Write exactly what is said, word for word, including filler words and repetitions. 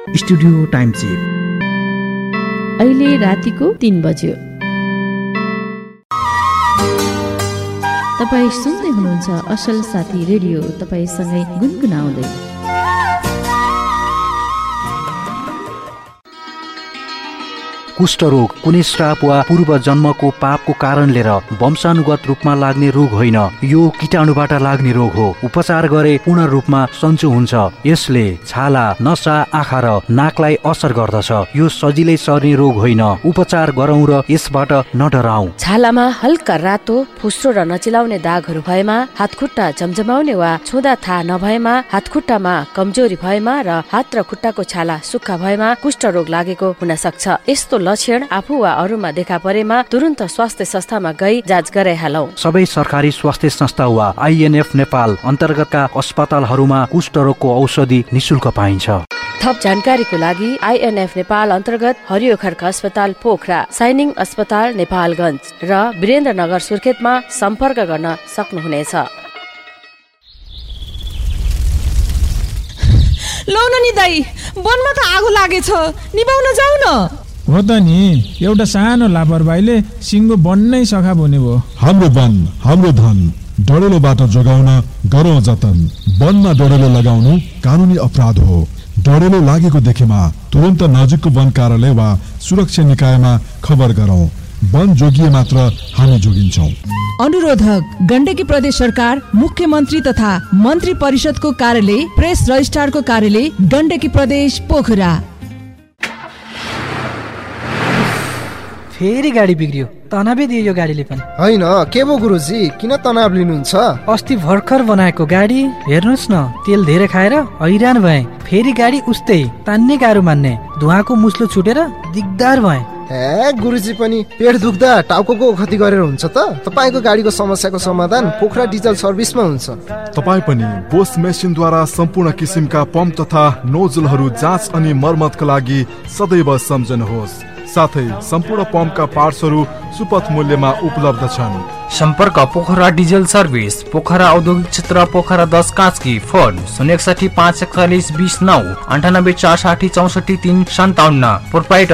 Studio time check अहिले रातिको तीन बज्यो। तपाईँ सुन्दै हुनुहुन्छ असल साथी रेडियो, तपाईँसँगै गुनगुनाउँदै। कुष्ठरोग कुनै श्राप वा पूर्व जन्मको पापको कारणले र वंशानुगत रूपमा लाग्ने रोग होइन, यो कीटाणुबाट लाग्ने रोग हो। उपचार गरे पूर्ण रूपमा सन्चो हुन्छ। यसले छाला, नसा, आँखा र नाकलाई असर गर्दछ। यो सजिलै सर्ने रोग होइन। उपचार गरौँ र यसबाट नडराउँ। छालामा हल्का रातो, फुस्रो र नचिलाउने दागहरू भएमा, हातखुट्टा जमजमाउने वा छुँदा थाहा नभएमा, हातखुट्टामा कमजोरी भएमा र हात र खुट्टाको छाला सुक्खा भएमा कुष्ठरोग लागेको हुन सक्छ। यस्तो लक्षण आफू वा अरूमा देखा परेमा तुरन्त स्वास्थ्य संस्थामा गई जाँच गराइहालौ। सबै सरकारी स्वास्थ्य संस्था वा आइएनएफ नेपाल अन्तर्गतका अस्पतालहरूमा कुष्ठरोगको औषधि निशुल्क पाइन्छ। थप जानकारीको लागि आइएनएफ नेपाल अन्तर्गत हरियोखर्क अस्पताल पोखरा, साइनिङ अस्पताल नेपालगञ्ज र वीरेन्द्रनगर सुर्खेतमा सम्पर्क गर्न सक्नुहुनेछ। लौ न नि दाइ, वनमा त आगो लागेछ, निभाउन जाऊ न। हो त नि, एउटा सानो लापरवाहीले सिङ्गो बन्नै सखा बन्यो भयो। हाम्रो वन हाम्रो धन, डढेलोबाट जोगाउन गरौँ जतन। वनमा डढेलो लगाउनु कानुनी अपराध हो। डढेलो लागेको देखेमा तुरन्त नजिकको वन कार्यालय वा सुरक्षा निकायमा खबर गरौँ। वन जोगिए मात्र हामी जोगिन्छौँ। अनुरोधक गण्डकी प्रदेश सरकार, मुख्यमन्त्री तथा मन्त्री परिषदको कार्यालय, प्रेस रजिस्ट्रारको कार्यालय, गण्डकी प्रदेश पोखरा। फेरि गाडी बिग्रियो, तनावै दियो यो गाडीले पनि। होइन के भो गुरुजी, किन तनाव लिनुहुन्छ? अस्ति भर्खर बनाएको गाडी हेर्नुहोस् न, तेल धेरै खाएर हैरान भए। फेरि गाडी उस्तै तान्ने गाह्रो मान्ने, धुवाको मुस्लो छुटेर दिगदार भए। ए गुरुजी पनि पेट दुख्दा टाउको खती गरेर हुन्छ त? तपाईँको गाडीको समस्याको समाधान पोखरा डिजल सर्भिसमा हुन्छ। तपाईँ पनि बोस मेसिनद्वारा सम्पूर्ण किसिमका पम्प तथा नोजलहरू जाँच अनि मर्मतका लागि सदैव सम्झनुहोस्। साथै सम्पूर्ण पम्पका पार्ट्सहरू सुपथ मूल्यमा उपलब्ध छन्। सम्पर्क पोखरा डिजल सर्भिस, पोखरा औद्योगिक क्षेत्र, पोखरा दस कास्की। फोन शून्य एकसठी पाँच एकचालिस बिस नौ अन्ठानब्बे चार साठी चौसठी तीन सन्ताउन्न। प्रोप्राइटर